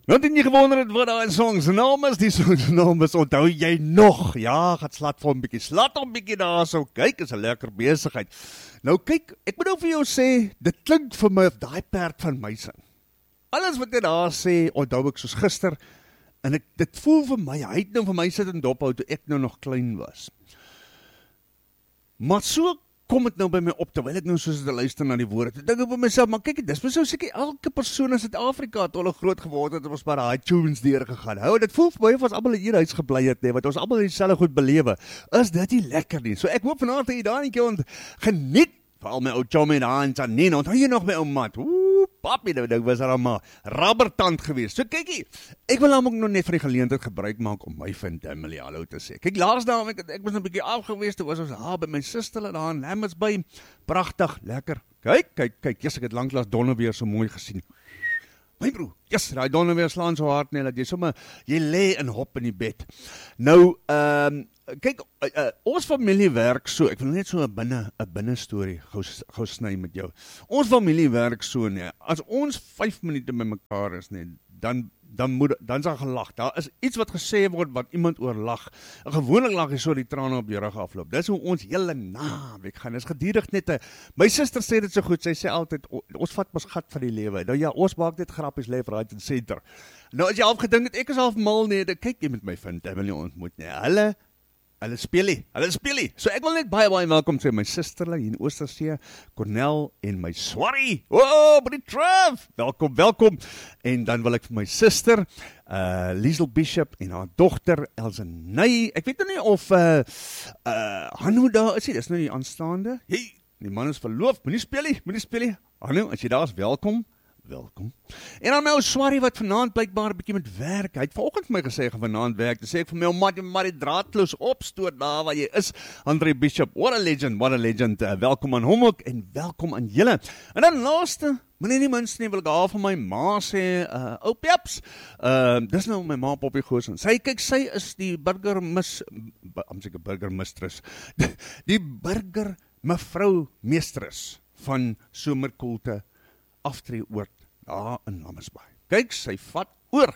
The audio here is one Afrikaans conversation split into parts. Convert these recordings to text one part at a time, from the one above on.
Want het nie gewonder het wat daai song se naam is, die song se naam is, onthou jy nog? Ja, gaan slat hom bietjie daar so, kyk, is 'n lekker besigheid. Nou kyk, ek moet nou vir jou sê, dit klink vir my of daai perd van my sing. Alles wat hy daar sê, onthou ek soos gister, en dit voel vir my, hy het nou vir my sit en dophou toe ek nou nog klein was. Maar so kom het nou by my op, terwyl ek nou soos te luister na die woorde, toe dink ek by myself, maar kyk, dis so seker elke persoon in Suid-Afrika het al groot geword het, ons by daai tunes deurgegaan. Hou, dit voel vir my of ons almal in een huis gebly het, nee, wat ons almal dieselfde goed belewe. Is dit nie lekker nie? So ek hoop vanaand dat jy daar net geniet, veral my ou chommy daar in Janine, onthou jy nog my ou mat? Papi, nou was daar maar rubbertand geweest. So kykie, ek wil namelijk nog net vir die geleentheid gebruik maak om my vriend Emily hallo te sê. Kyk, laas daar, ek was nou 'n bietjie af geweest, toe was ons by my suster daar in Lammertsby. Pragtig, lekker. Kyk, yes, ek het lanklaas Donneweer so mooi gesien. My broer, yes, daai Donneweer slaan so hard net dat jy lê en hop in die bed. Nou, kyk, ons familie werk so, ek wil net so 'n binne storie gou sny met jou. Ons familie werk so, nee, as ons 5 minute by mekaar is, nee, dan sal gelag. Daar is iets wat gesê word wat iemand oor lag. Gewoonlik lag jy so die trane op jou rug afloop. Dis hoe ons hele naweek gaan. Dis gedurig net my suster sê dit so goed, sy sê altyd, ons vat mos gat van die lewe. Nou ja, ons maak net grappies left, right en center. Nou as jy afgedink het, ek is half mal, nee, kyk jy met my vind, ek wil nie ontmoet, nee, Hulle speelie. So ek wil net baie welkom sê my susterle hier in Oostersee, Cornel en my swarrie. Brie Trev. Welkom. En dan wil ek vir my suster, Liesel Bishop en haar dogter Elsenay. Ek weet nou nie of Hanno daar is, dis nou die aanstaande. Hey, die man is verloof, moenie speelie. Hanno, as jy daar is, welkom. En dan my ou swarrie wat vanaand blykbaar 'n bietjie met werk. Hy het vanoggend vir my gesê hy gaan vanaand werk. Dis sê ek vir my ou mat, jy maar die draadloos opstoot daar waar jy is. Andre Bishop, what a legend. Welkom aan hom ook en welkom aan julle. En dan laaste, maar nie minste nie, wil ek haar van my ma sê, ou Peps. Dis nou my ma Poppie Goosen. Sy is die burgermistress. Die burger mevrou meesteres van Somerkoelte Aftreeoord daar in Lammertsby. Kyk, sy vat oor.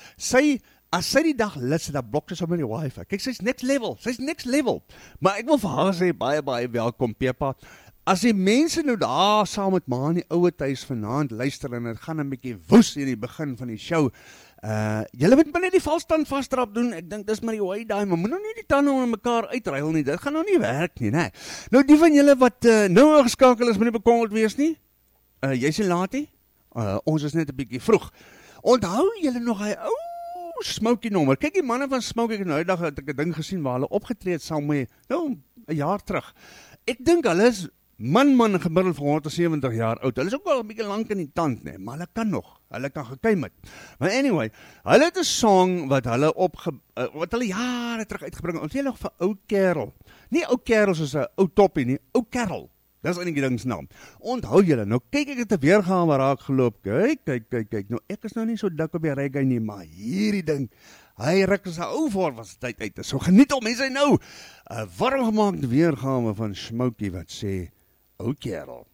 As sy die dag lid sit, dan blok sy sommer die wifi. Kyk, sy's next level. Maar ek wil vir haar sê, baie welkom, Pepa. As die mense nou daar saam met ma in die ouwe huis vanaand luister en het gaan 'n bietjie woes in die begin van die show, julle moet maar net die valstand vastdrap doen, ek dink dis maar die way daai, maar moet nou nie die tande onder mekaar uitruil nie, dit gaan nou nie werk nie, nee. Nou die van julle wat nou ingeskakel is, moet nie bekommerd wees nie. Jy sê laat nie? Ons is net 'n bietjie vroeg. Onthou julle nog hy Smokey nommer? Kyk die manne van Smokey, ek nou die dag het ek 'n ding gesien waar hulle opgetree het saam met, nou, 'n jaar terug. Ek dink hulle is man gemiddeld van 170 jaar oud. Hulle is ook wel 'n bietjie lank in die tand, nee, maar hulle kan gekuim het. Maar anyway, hulle het 'n song wat hulle wat hulle jare terug uitgebring het. Ons sê nog vir Ou Kerel. Nie Ou Kerel soos 'n ou toppie nie, Ou Kerel. Dis enige ding se naam. Onthou julle, nou kyk ek het 'n weergawe raak geloop. Kyk. Nou ek is nou nie so dik op die reggae nie, maar hierdie ding, hy ruk as 'n ou voor was tyd uit. So geniet hom, mense nou. 'n warm gemaakte weergawe van Smokey wat sê, Ou Kerel.